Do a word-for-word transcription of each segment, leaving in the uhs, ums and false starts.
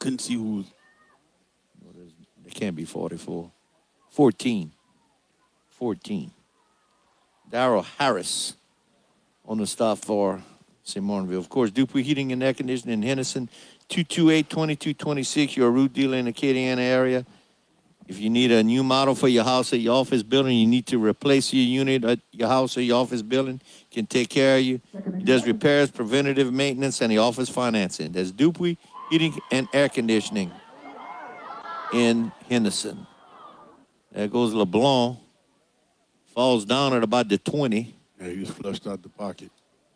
couldn't see who was. It can't be forty-four. fourteen. fourteen. Darrell Harris on the stop for Saint Martinville. Of course, Dupuy Heating and Air Conditioning in Henderson, two two eight, two two two six, your root dealer in the Acadiana area. If you need a new model for your house or your office building, you need to replace your unit at your house or your office building, can take care of you. He does repairs, preventative maintenance, and the office financing. There's Dupuy Heating and Air Conditioning in Henderson. There goes LeBlanc. Falls down at about the twenty. Yeah, he was flushed out the pocket.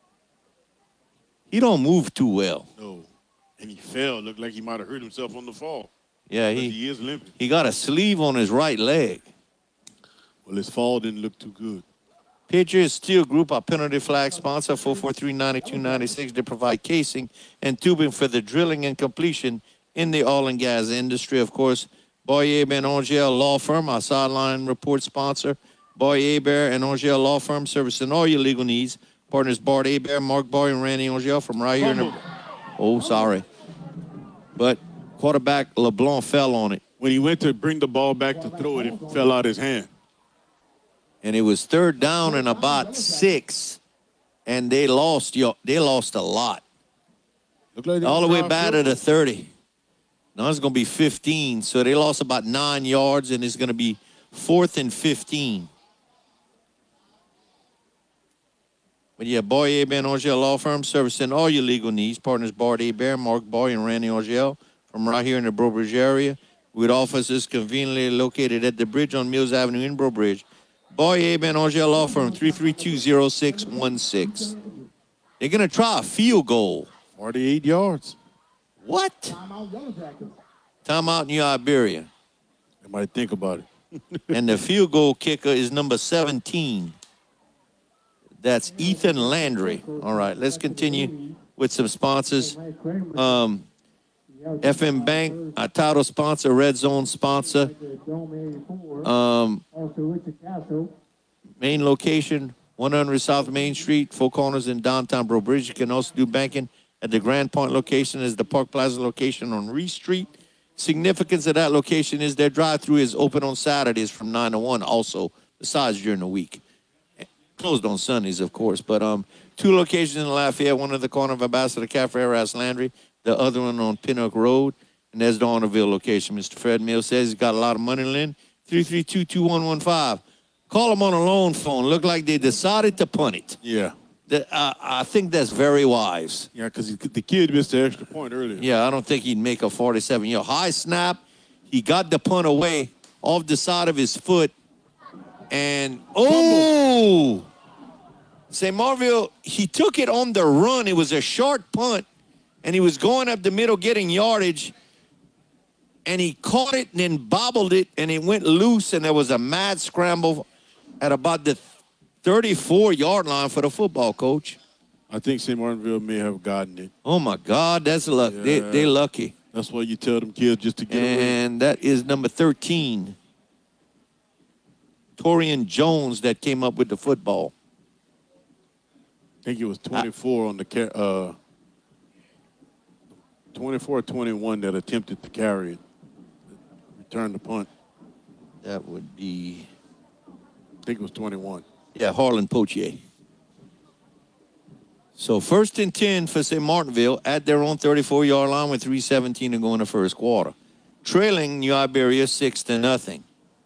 He don't move too well. No. And he fell. Looked like he might have hurt himself on the fall. Yeah, he, he is limping. He got a sleeve on his right leg. Well, his fall didn't look too good. Patriot Steel Group, our penalty flag sponsor, four four three, nine two nine six. They provide casing and tubing for the drilling and completion in the oil and gas industry. Of course, Boyer and Angel Law Firm, our sideline report sponsor. Boyer Hebert and Angel Law Firm, servicing all your legal needs. Partners Bart Hebert, Mark Boyer, and Randy Angel from right here. In the, oh, sorry. But quarterback LeBlanc fell on it. When he went to bring the ball back to throw it, it fell out his hand. And it was third down and about six, and they lost. They lost a lot. Like all the way back to the thirty. Now it's going to be fifteen, so they lost about nine yards, and it's going to be fourth and fifteen. But yeah, Boyer Ben Angel Law Firm, servicing all your legal needs. Partners Bart Hebert, Mark Boy, and Randy Angel from right here in the Breaux Bridge area, with offices conveniently located at the bridge on Mills Avenue in Breaux Bridge. Boyer Ben Angel Law Firm, three three two, zero six one six. They're going to try a field goal. forty-eight yards. What? Timeout New Iberia. They might think about it. And the field goal kicker is number seventeen. That's Ethan Landry. All right, let's continue with some sponsors. Um, F M Bank, our title sponsor, Red Zone sponsor. Um, main location, one hundred South Main Street, Four Corners in downtown Breaux Bridge. You can also do banking at the Grand Point location, is the Park Plaza location on Reese Street. Significance of that location is their drive-through is open on Saturdays from nine to one also, besides during the week. Closed on Sundays, of course, but um, two locations in Lafayette, one at the corner of Ambassador Cafe, Ras Landry, the other one on Pinnock Road, and there's the Honorville location. Mister Fred Mills says he's got a lot of money to lend, three three two, two one one five. Call them on a loan phone. Look like they decided to punt it. Yeah. The, uh, I think that's very wise. Yeah, because the kid missed the extra point earlier. Yeah, I don't think he'd make a forty-seven. You know, high snap, he got the punt away off the side of his foot, and, oh! Saint Martinville, he took it on the run. It was a short punt, and he was going up the middle getting yardage, and he caught it and then bobbled it, and it went loose, and there was a mad scramble at about the thirty-four-yard line for the football coach. I think Saint Martinville may have gotten it. Oh, my God, that's luck. Yeah. They, they're lucky. That's why you tell them kids just to get and away. And that is number thirteen, Torian Jones, that came up with the football. I think it was twenty-four I, on the uh, twenty-four twenty-one that attempted to carry it, return the punt. That would be, I think it was twenty-one. Yeah, Harlan Potier. So first and ten for Saint Martinville at their own thirty-four-yard line with three seventeen to go in the first quarter. Trailing New Iberia six to nothing.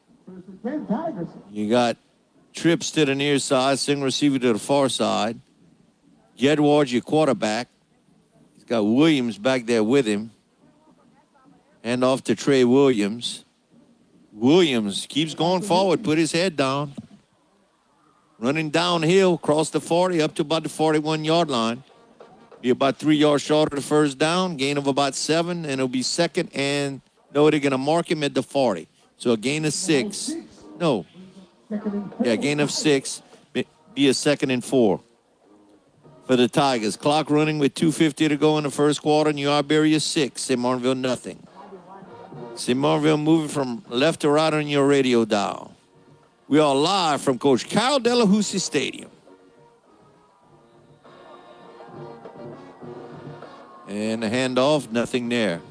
You got trips to the near side, single receiver to the far side. Gedward, your quarterback. He's got Williams back there with him. Hand off to Trey Williams. Williams keeps going forward, put his head down. Running downhill, across the forty, up to about the forty-one-yard line. Be about three yards short of the first down, gain of about seven, and it'll be second and, no, they're going to mark him at the forty. So a gain of six. No. Yeah, gain of six, be a second and four for the Tigers. Clock running with two fifty to go in the first quarter. New Iberia six, Saint Martinville nothing. Saint Martinville moving from left to right on your radio dial. We are live from Coach Carl Delahousie Stadium. And the handoff, nothing there.